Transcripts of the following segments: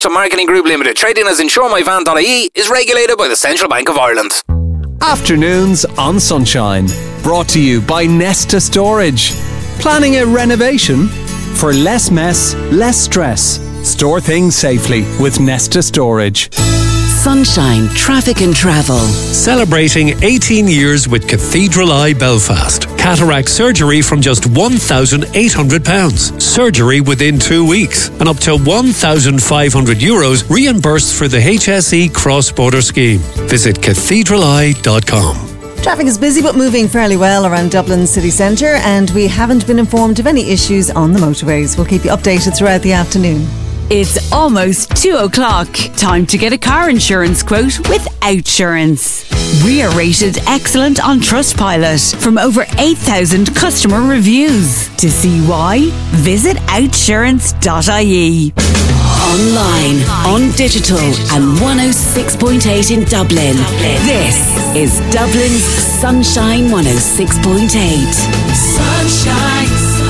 So Marketing Group Limited, trading as InsureMyVan.ie, is regulated by the Central Bank of Ireland. Afternoons on Sunshine. Brought to you by Nesta Storage. Planning a renovation? For less mess, less stress. Store things safely with Nesta Storage. Sunshine Traffic and Travel. Celebrating 18 years with Cathedral Eye Belfast. Cataract surgery from just £1,800. Surgery within 2 weeks. And up to €1,500 reimbursed for the HSE cross-border scheme. Visit cathedraleye.com. Traffic is busy but moving fairly well around Dublin city centre, and we haven't been informed of any issues on the motorways. We'll keep you updated throughout the afternoon. It's almost 2 o'clock. Time to get a car insurance quote with Outsurance. We are rated excellent on Trustpilot from over 8,000 customer reviews. To see why, visit outsurance.ie. Online, on digital, and 106.8 in Dublin. This is Dublin's Sunshine 106.8. Sunshine,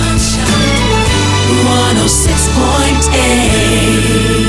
106.8.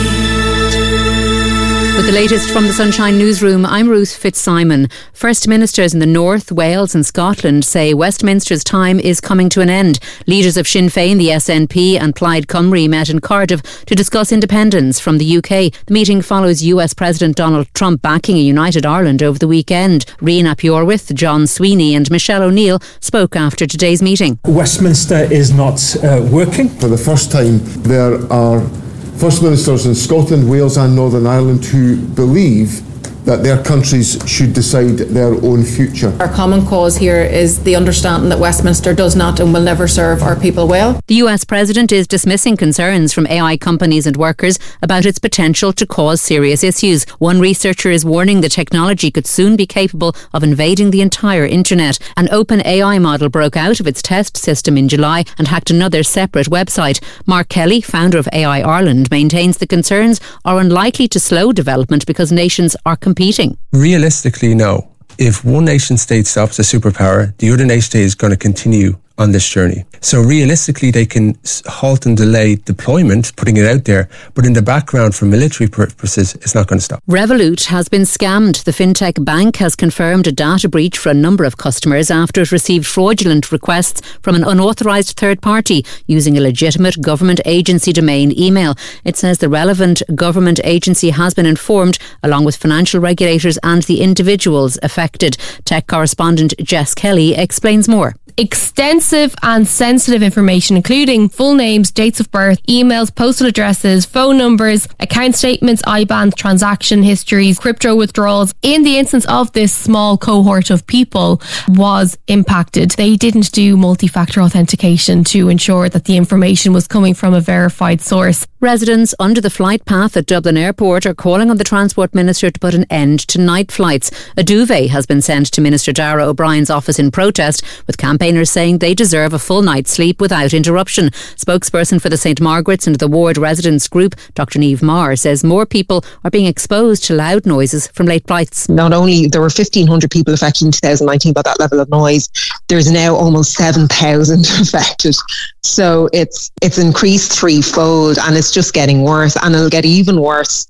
With the latest from the Sunshine Newsroom, I'm Ruth Fitzsimon. First Ministers in the North, Wales and Scotland say Westminster's time is coming to an end. Leaders of Sinn Féin, the SNP and Plaid Cymru met in Cardiff to discuss independence from the UK. The meeting follows US President Donald Trump backing a united Ireland over the weekend. Rian Apiorwith, John Sweeney and Michelle O'Neill spoke after today's meeting. Westminster is not working. For the first time, there are First Ministers in Scotland, Wales and Northern Ireland who believe that their countries should decide their own future. Our common cause here is the understanding that Westminster does not and will never serve our people well. The US President is dismissing concerns from AI companies and workers about its potential to cause serious issues. One researcher is warning the technology could soon be capable of invading the entire internet. An OpenAI model broke out of its test system in July and hacked another separate website. Mark Kelly, founder of AI Ireland, maintains the concerns are unlikely to slow development because nations are competing. Realistically, no. If one nation state stops a superpower, the other nation state is going to continue on this journey. So realistically, they can halt and delay deployment, putting it out there, but in the background for military purposes, it's not going to stop. Revolut has been scammed. The fintech bank has confirmed a data breach for a number of customers after it received fraudulent requests from an unauthorised third party using a legitimate government agency domain email. It says the relevant government agency has been informed, along with financial regulators and the individuals affected. Tech correspondent Jess Kelly explains more. Extensive and sensitive information, including full names, dates of birth, emails, postal addresses, phone numbers, account statements, IBANs, transaction histories, crypto withdrawals. In the instance of this small cohort of people was impacted. They didn't do multi-factor authentication to ensure that the information was coming from a verified source. Residents under the flight path at Dublin Airport are calling on the Transport Minister to put an end to night flights. A duvet has been sent to Minister Darragh O'Brien's office in protest, with campaigners saying they deserve a full night's sleep without interruption. Spokesperson for the St Margaret's and the Ward Residents Group, Dr Niamh Maher, says more people are being exposed to loud noises from late flights. Not only there were 1,500 people affected in 2019 by that level of noise, there's now almost 7,000 affected. So it's increased threefold, and it's just getting worse, and it'll get even worse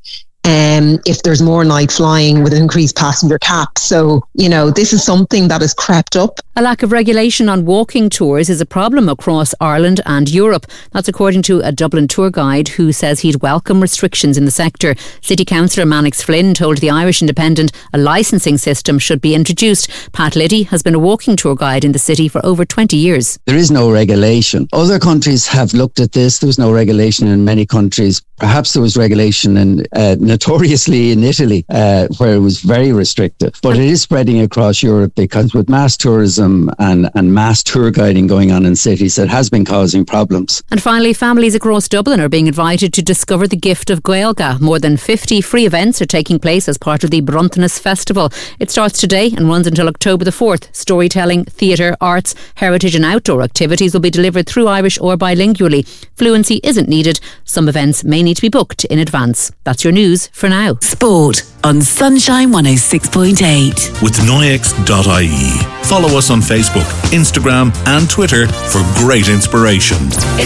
if there's more night flying with increased passenger caps. So, this is something that has crept up. A lack of regulation on walking tours is a problem across Ireland and Europe. That's according to a Dublin tour guide who says he'd welcome restrictions in the sector. City Councillor Mannix Flynn told the Irish Independent a licensing system should be introduced. Pat Liddy has been a walking tour guide in the city for over 20 years. There is no regulation. Other countries have looked at this. There was no regulation in many countries. Perhaps there was regulation notoriously in Italy, where it was very restrictive. But it is spreading across Europe because with mass tourism and mass tour guiding going on in cities, it has been causing problems. And finally, families across Dublin are being invited to discover the gift of Gaeilge. More than 50 free events are taking place as part of the Bruntanas Festival. It starts today and runs until October the 4th. Storytelling, theatre, arts, heritage and outdoor activities will be delivered through Irish or bilingually. Fluency isn't needed. Some events may need to be booked in advance. That's your news for now. Sport on Sunshine 106.8. With Noyex.ie. Follow us on Facebook, Instagram and Twitter for great inspiration.